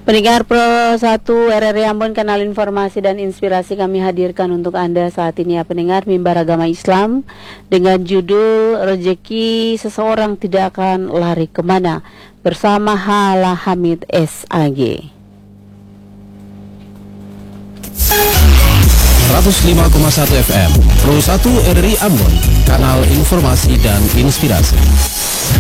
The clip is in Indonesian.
Pendengar Pro 1 RRI Ambon, kanal informasi dan inspirasi kami hadirkan untuk Anda saat ini ya pendengar, mimbar agama Islam dengan judul Rezeki Seseorang Tidak Akan Lari Kemana bersama Hala Hamid SAG. 105,1 FM Pro 1 RRI Ambon, kanal informasi dan inspirasi.